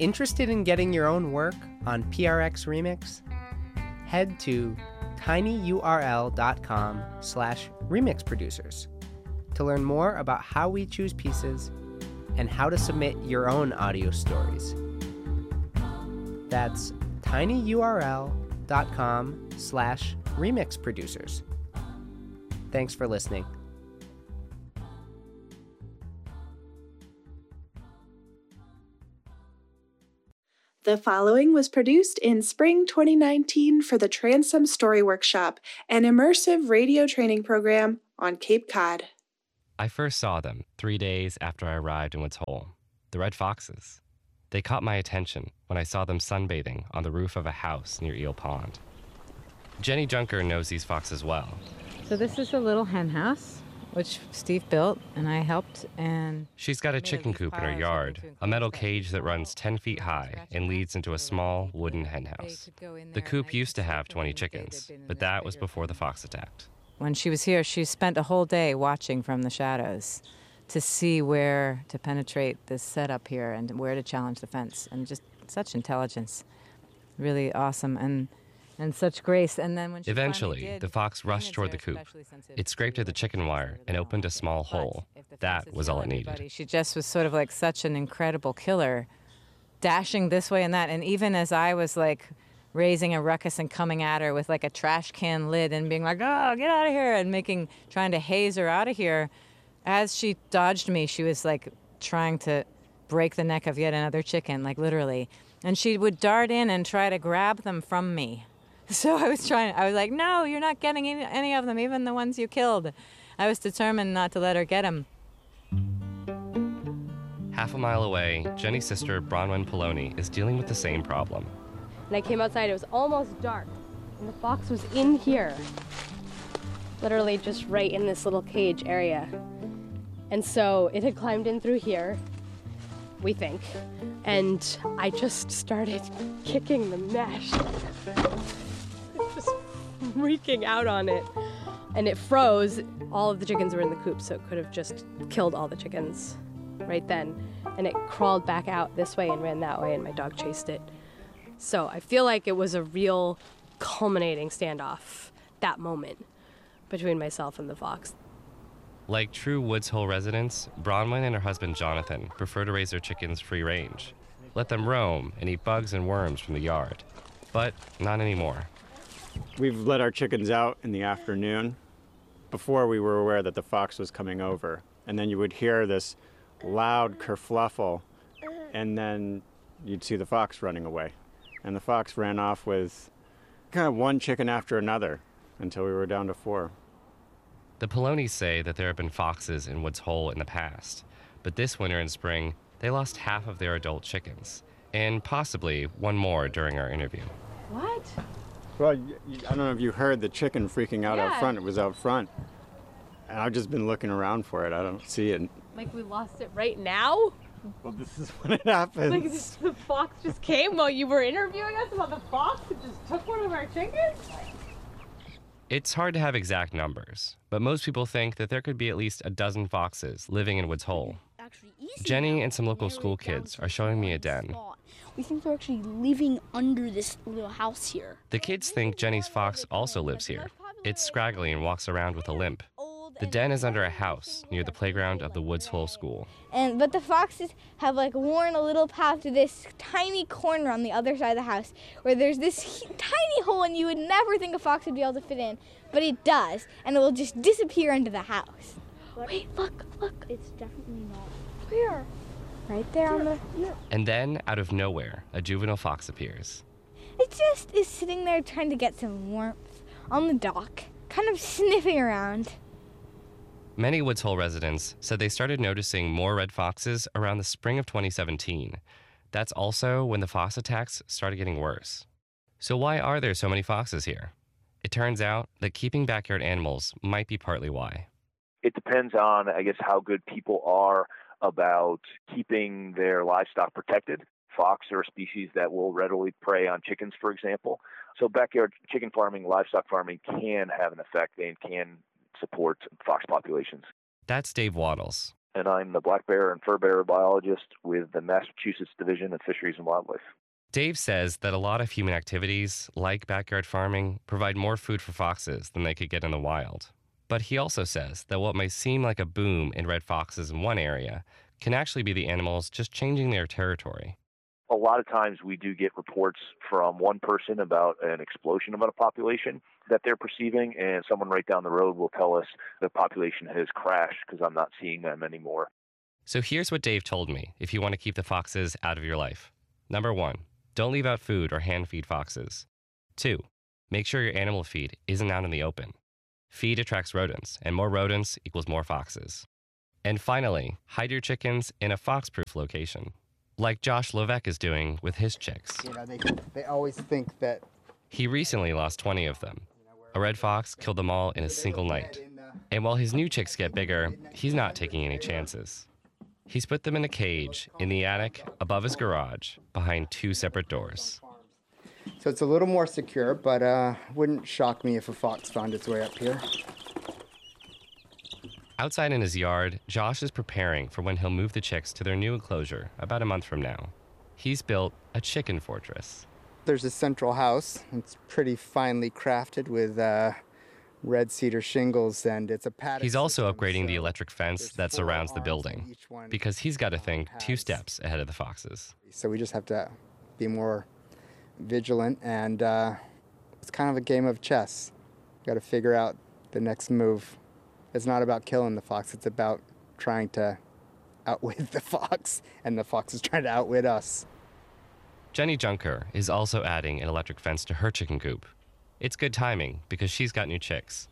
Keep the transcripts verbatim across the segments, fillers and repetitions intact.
Interested in getting your own work on P R X Remix? Head to tinyurl.com slash remix producers to learn more about how we choose pieces and how to submit your own audio stories. That's tinyurl.com slash remix producers. Thanks for listening. The following was produced in spring twenty nineteen for the Transom Story Workshop, an immersive radio training program on Cape Cod. I first saw them three days after I arrived in Woods Hole, the red foxes. They caught my attention when I saw them sunbathing on the roof of a house near Eel Pond. Jenny Junker knows these foxes well. So this is a little hen house, which Steve built and I helped. And she's got a chicken coop in her yard, a metal cage that runs ten feet high and leads into a small wooden hen house. The coop used to have twenty chickens, but that was before the fox attacked. When she was here, she spent a whole day watching from the shadows to see where to penetrate this setup here and where to challenge the fence. And just such intelligence, really awesome. And And such grace. And then when she Eventually, did, the fox rushed toward the coop. It scraped at the chicken wire and opened a small hole. That was all it needed. She just was sort of like such an incredible killer, dashing this way and that. And even as I was like raising a ruckus and coming at her with like a trash can lid and being like, oh, get out of here, and making, trying to haze her out of here, as she dodged me, she was like trying to break the neck of yet another chicken, like literally. And she would dart in and try to grab them from me. So I was trying, I was like, no, you're not getting any, any of them, even the ones you killed. I was determined not to let her get them. Half a mile away, Jenny's sister, Bronwyn Poloni, is dealing with the same problem. And I came outside, it was almost dark, and the fox was in here. Literally just right in this little cage area. And so it had climbed in through here, we think, and I just started kicking the mesh. Just freaking out on it. And it froze. All of the chickens were in the coop, so it could have just killed all the chickens right then. And it crawled back out this way and ran that way, and my dog chased it. So I feel like it was a real culminating standoff, that moment, between myself and the fox. Like true Woods Hole residents, Bronwyn and her husband Jonathan prefer to raise their chickens free range. Let them roam and eat bugs and worms from the yard. But not anymore. We've let our chickens out in the afternoon before we were aware that the fox was coming over. And then you would hear this loud kerfluffle, and then you'd see the fox running away. And the fox ran off with kind of one chicken after another until we were down to four. The Polonis say that there have been foxes in Woods Hole in the past, but this winter and spring, they lost half of their adult chickens, and possibly one more during our interview. What? Well, I don't know if you heard the chicken freaking out Yeah. out front. It was out front. And I've just been looking around for it. I don't see it. Like we lost it right now? Well, this is when it happens. Like this, the fox just came while you were interviewing us about the fox and just took one of our chickens? It's hard to have exact numbers, but most people think that there could be at least a dozen foxes living in Woods Hole. Jenny and some local school kids are showing me a den. We think they're actually living under this little house here. The kids think Jenny's fox also lives here. It's scraggly and walks around with a limp. The den is under a house near the playground of the Woods Hole School. And but the foxes have like worn a little path to this tiny corner on the other side of the house where there's this he- tiny hole, and you would never think a fox would be able to fit in, but it does, and it will just disappear into the house. Wait, look, look. It's definitely not. Where? Right there on the... And then, out of nowhere, a juvenile fox appears. It just is sitting there trying to get some warmth on the dock, kind of sniffing around. Many Woods Hole residents said they started noticing more red foxes around the spring of twenty seventeen. That's also when the fox attacks started getting worse. So why are there so many foxes here? It turns out that keeping backyard animals might be partly why. It depends on, I guess, how good people are about keeping their livestock protected. Fox are a species that will readily prey on chickens, for example. So backyard chicken farming, livestock farming can have an effect and can support fox populations. That's Dave Waddles. and I'm the black bear and fur bearer biologist with the Massachusetts Division of Fisheries and Wildlife. Dave says that a lot of human activities, like backyard farming, provide more food for foxes than they could get in the wild. But he also says that what may seem like a boom in red foxes in one area can actually be the animals just changing their territory. A lot of times we do get reports from one person about an explosion of a population that they're perceiving, and someone right down the road will tell us the population has crashed because I'm not seeing them anymore. So here's what Dave told me if you want to keep the foxes out of your life. Number one, don't leave out food or hand feed foxes. Two, make sure your animal feed isn't out in the open. Feed attracts rodents, and more rodents equals more foxes. And finally, hide your chickens in a fox-proof location, like Josh Lovec is doing with his chicks. You know, they, they always think that... He recently lost twenty of them. A red fox killed them all in a single night. And while his new chicks get bigger, he's not taking any chances. He's put them in a cage in the attic above his garage behind two separate doors. So it's a little more secure, but uh, wouldn't shock me if a fox found its way up here. Outside in his yard, Josh is preparing for when he'll move the chicks to their new enclosure about a month from now. He's built a chicken fortress. There's a central house. It's pretty finely crafted with uh, red cedar shingles, and it's a paddock. He's also system, upgrading so the electric fence that surrounds the building because he's got to think two steps ahead of the foxes. So we just have to be more vigilant, and uh, it's kind of a game of chess. We've got to figure out the next move. It's not about killing the fox, it's about trying to outwit the fox, and the fox is trying to outwit us. Jenny Junker is also adding an electric fence to her chicken coop. It's good timing because she's got new chicks.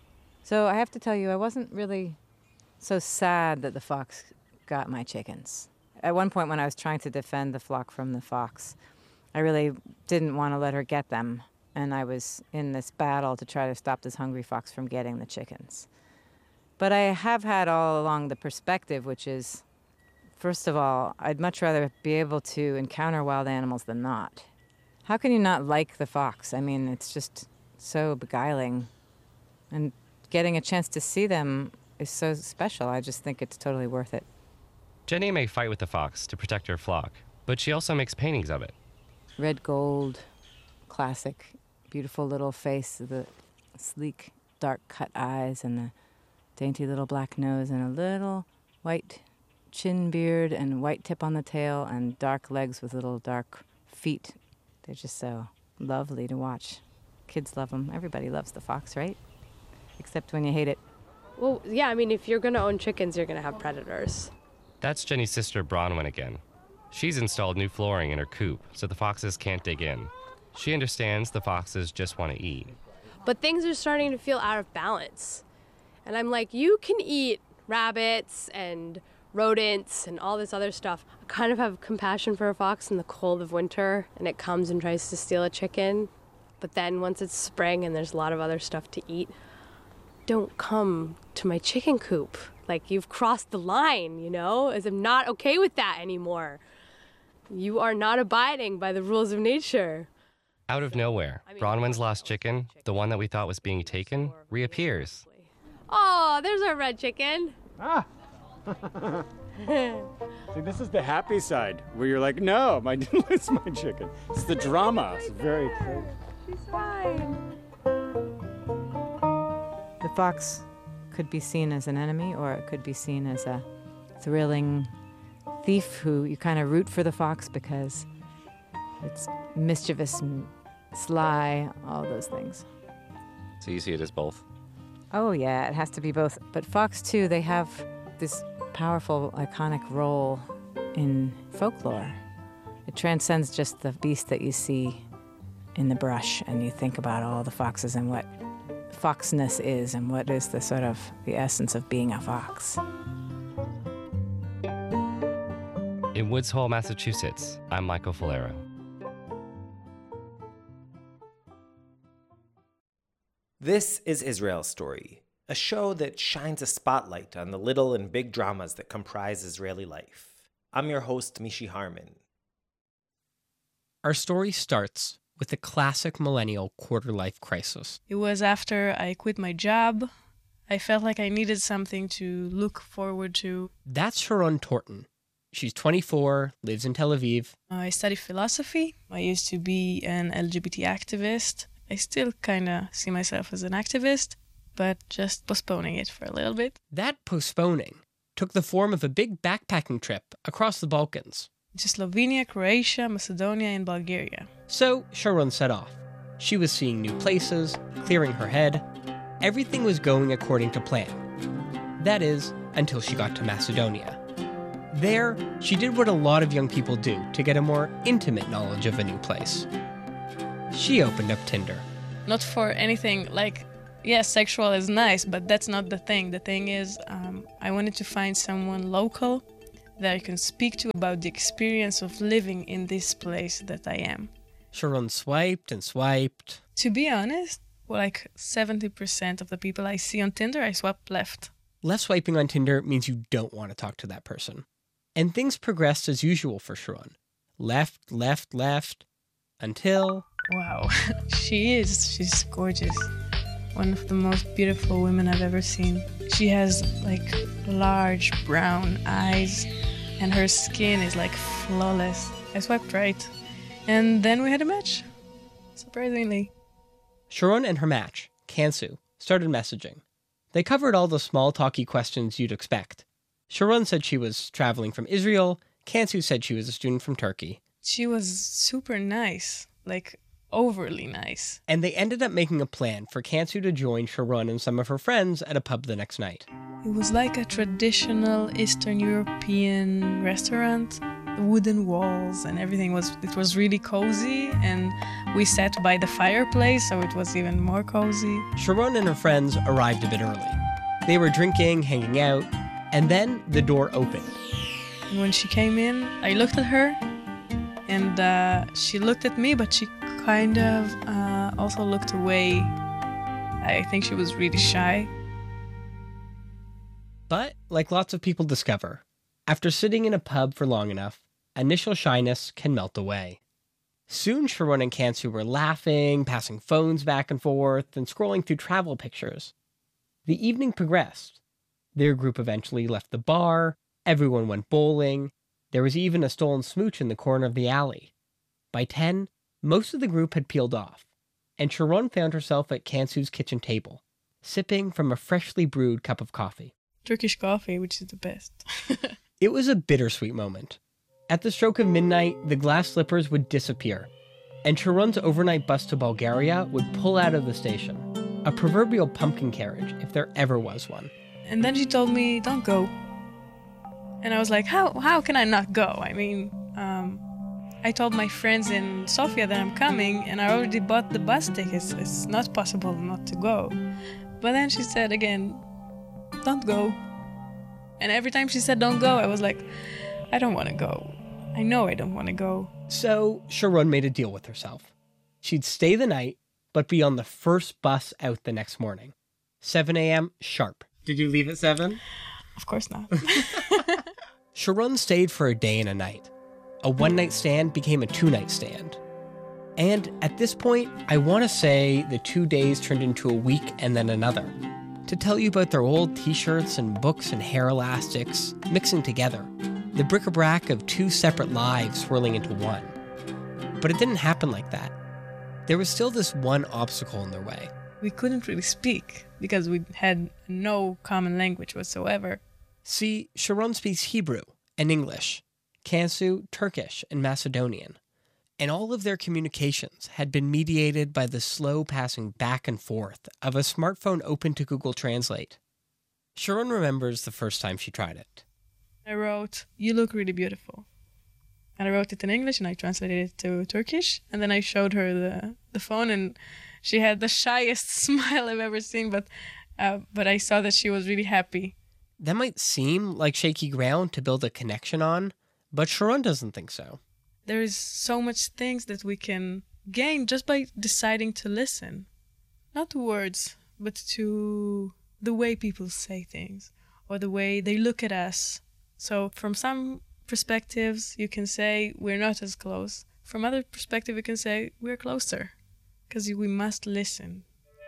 So I have to tell you, I wasn't really so sad that the fox got my chickens. At one point when I was trying to defend the flock from the fox, I really didn't want to let her get them, and I was in this battle to try to stop this hungry fox from getting the chickens. But I have had all along the perspective, which is, first of all, I'd much rather be able to encounter wild animals than not. How can you not like the fox? I mean, it's just so beguiling. And getting a chance to see them is so special. I just think it's totally worth it. Jenny may fight with the fox to protect her flock, but she also makes paintings of it. Red gold, classic, beautiful little face, the sleek, dark-cut eyes, and the dainty little black nose, and a little white chin beard and white tip on the tail, and dark legs with little dark feet. They're just so lovely to watch. Kids love them. Everybody loves the fox, right? Except when you hate it. Well, yeah, I mean, if you're going to own chickens, you're going to have predators. That's Jenny's sister Bronwyn again. She's installed new flooring in her coop so the foxes can't dig in. She understands the foxes just want to eat. But things are starting to feel out of balance. And I'm like, you can eat rabbits and rodents and all this other stuff. I kind of have compassion for a fox in the cold of winter, and it comes and tries to steal a chicken. But then once it's spring and there's a lot of other stuff to eat, don't come to my chicken coop. Like, you've crossed the line, you know? As I'm not okay with that anymore. You are not abiding by the rules of nature. Out of nowhere, Bronwyn's lost chicken, the one that we thought was being taken, reappears. Oh, there's our red chicken. Ah! See, this is the happy side, where you're like, no, I didn't lose my chicken. It's the drama. It's very crazy. She's fine. The fox could be seen as an enemy, or it could be seen as a thrilling thief who you kind of root for the fox because it's mischievous and sly, all those things. So you see it as both? Oh, yeah, it has to be both. But fox, too, they have this powerful, iconic role in folklore. It transcends just the beast that you see in the brush, and you think about all the foxes and what foxness is and what is the sort of the essence of being a fox. In Woods Hole, Massachusetts, I'm Michael Falero. This is Israel Story, a show that shines a spotlight on the little and big dramas that comprise Israeli life. I'm your host, Mishi Harman. Our story starts with the classic millennial quarter-life crisis. It was after I quit my job. I felt like I needed something to look forward to. That's Sharon Torton. She's twenty-four, lives in Tel Aviv. I study philosophy. I used to be an L G B T activist. I still kind of see myself as an activist, but just postponing it for a little bit. That postponing took the form of a big backpacking trip across the Balkans. To Slovenia, Croatia, Macedonia, and Bulgaria. So Sharon set off. She was seeing new places, clearing her head. Everything was going according to plan. That is, until she got to Macedonia. There, she did what a lot of young people do to get a more intimate knowledge of a new place. She opened up Tinder. Not for anything like, yes, sexual is nice, but that's not the thing. The thing is, um, I wanted to find someone local that I can speak to about the experience of living in this place that I am. Sharon swiped and swiped. To be honest, like seventy percent of the people I see on Tinder, I swipe left. Left swiping on Tinder means you don't want to talk to that person. And things progressed as usual for Sharon. Left, left, left, until... Wow, she is. She's gorgeous. One of the most beautiful women I've ever seen. She has like large brown eyes and her skin is like flawless. I swiped right. And then we had a match. Surprisingly. Sharon and her match, Kansu, started messaging. They covered all the small talky questions you'd expect. Sharon said she was traveling from Israel. Kansu said she was a student from Turkey. She was super nice, like overly nice. And they ended up making a plan for Kansu to join Sharon and some of her friends at a pub the next night. It was like a traditional Eastern European restaurant. Wooden walls and everything was, it was really cozy, and we sat by the fireplace, so it was even more cozy. Sharon and her friends arrived a bit early. They were drinking, hanging out, and then the door opened. And when she came in, I looked at her, and uh, she looked at me, but she kind of uh, also looked away. I think she was really shy. But, like lots of people discover, after sitting in a pub for long enough, initial shyness can melt away. Soon Sharon and Kansu were laughing, passing phones back and forth, and scrolling through travel pictures. The evening progressed. Their group eventually left the bar, everyone went bowling, there was even a stolen smooch in the corner of the alley. By ten, most of the group had peeled off, and Sharon found herself at Kansu's kitchen table, sipping from a freshly brewed cup of coffee. Turkish coffee, which is the best. It was a bittersweet moment. At the stroke of midnight, the glass slippers would disappear, and Sharon's overnight bus to Bulgaria would pull out of the station. A proverbial pumpkin carriage, if there ever was one. And then she told me, don't go. And I was like, how how can I not go? I mean, um, I told my friends in Sofia that I'm coming, and I already bought the bus tickets. It's not possible not to go. But then she said again, don't go. And every time she said don't go, I was like, I don't want to go. I know I don't want to go. So Sharon made a deal with herself. She'd stay the night, but be on the first bus out the next morning. seven a.m. sharp. Did you leave at seven? Of course not. Sharon stayed for a day and a night. A one-night stand became a two-night stand. And at this point, I want to say the two days turned into a week and then another. To tell you about their old t-shirts and books and hair elastics mixing together. The bric-a-brac of two separate lives swirling into one. But it didn't happen like that. There was still this one obstacle in their way. We couldn't really speak because we had no common language whatsoever. See, Sharon speaks Hebrew and English, Kansu, Turkish, and Macedonian. And all of their communications had been mediated by the slow passing back and forth of a smartphone open to Google Translate. Sharon remembers the first time she tried it. I wrote, you look really beautiful. And I wrote it in English and I translated it to Turkish. And then I showed her the, the phone and she had the shyest smile I've ever seen. But, uh, but I saw that she was really happy. That might seem like shaky ground to build a connection on, but Sharon doesn't think so. There is so much things that we can gain just by deciding to listen. Not to words, but to the way people say things or the way they look at us. So from some perspectives, you can say we're not as close. From other perspective, you can say we're closer because we must listen.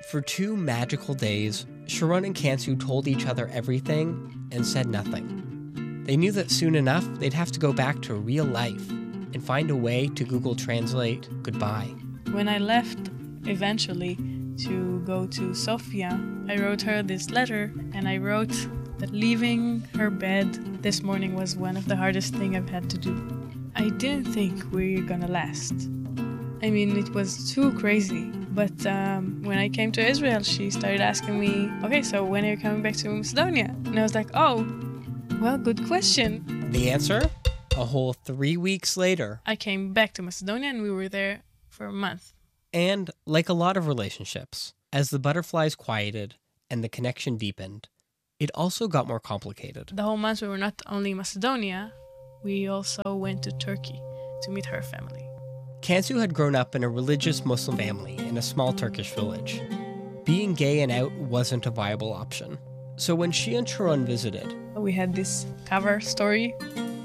For two magical days, Sharon and Kansu told each other everything and said nothing. They knew that soon enough they'd have to go back to real life and find a way to Google Translate goodbye. When I left eventually to go to Sofia, I wrote her this letter, and I wrote that leaving her bed this morning was one of the hardest things I've had to do. I didn't think we were gonna last. I mean, it was too crazy. But um, when I came to Israel, she started asking me, okay, so when are you coming back to Macedonia? And I was like, oh, well, good question. The answer? A whole three weeks later. I came back to Macedonia and we were there for a month. And like a lot of relationships, as the butterflies quieted and the connection deepened, it also got more complicated. The whole month we were not only in Macedonia, we also went to Turkey to meet her family. Kansu had grown up in a religious Muslim family in a small Turkish village. Being gay and out wasn't a viable option. So when she and Sharon visited, we had this cover story.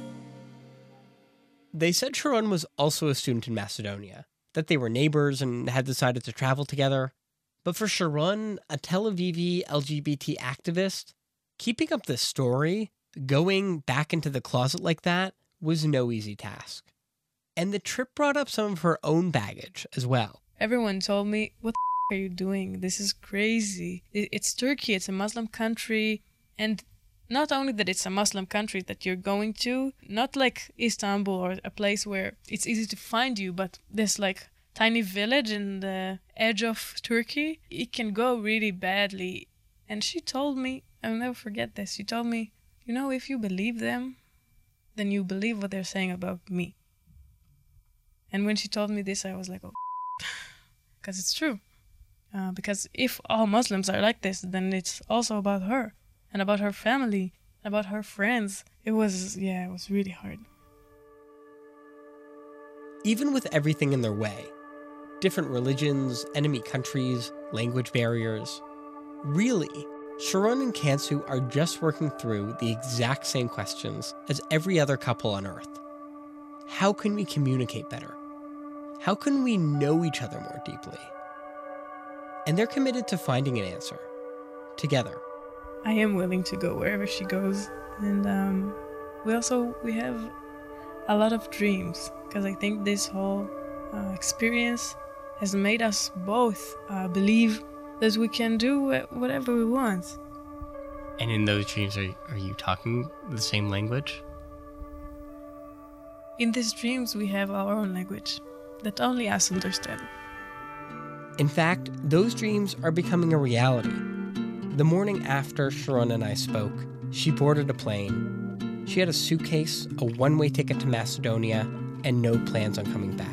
They said Sharon was also a student in Macedonia, that they were neighbors and had decided to travel together. But for Sharon, a Tel Avivi L G B T activist, keeping up this story, going back into the closet like that, was no easy task. And the trip brought up some of her own baggage as well. Everyone told me, what the f- are you doing? This is crazy. It's Turkey, it's a Muslim country. And not only that it's a Muslim country that you're going to, not like Istanbul or a place where it's easy to find you, but this like tiny village in the edge of Turkey, it can go really badly. And she told me, I'll never forget this, she told me, you know, if you believe them, then you believe what they're saying about me. And when she told me this, I was like, oh, because it's true. Uh, because if all Muslims are like this, then it's also about her and about her family, about her friends. It was, yeah, it was really hard. Even with everything in their way, different religions, enemy countries, language barriers, really, Sharon and Kansu are just working through the exact same questions as every other couple on Earth. How can we communicate better? How can we know each other more deeply? And they're committed to finding an answer, together. I am willing to go wherever she goes. And um, we also, we have a lot of dreams, because I think this whole uh, experience has made us both uh, believe that we can do whatever we want. And in those dreams, are, are you talking the same language? In these dreams, we have our own language that only us understand. In fact, those dreams are becoming a reality. The morning after Sharon and I spoke, she boarded a plane. She had a suitcase, a one-way ticket to Macedonia, and no plans on coming back.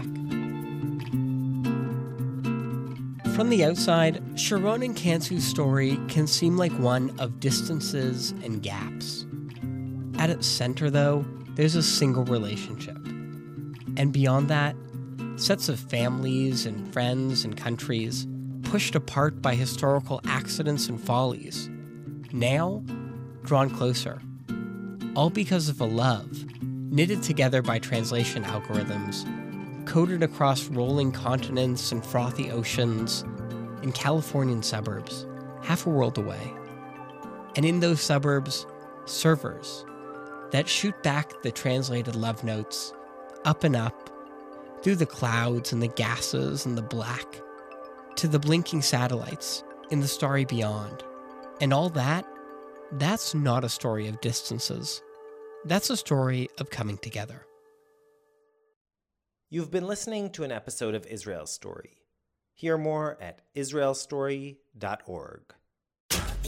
From the outside, Sharon and Kansu's story can seem like one of distances and gaps. At its center, though, there's a single relationship. And beyond that, sets of families and friends and countries pushed apart by historical accidents and follies, now drawn closer. All because of a love, knitted together by translation algorithms, coded across rolling continents and frothy oceans, in Californian suburbs, half a world away. And in those suburbs, servers that shoot back the translated love notes, up and up, through the clouds and the gases and the black, to the blinking satellites in the starry beyond. And all that, that's not a story of distances. That's a story of coming together. You've been listening to an episode of Israel Story. Hear more at israel story dot org.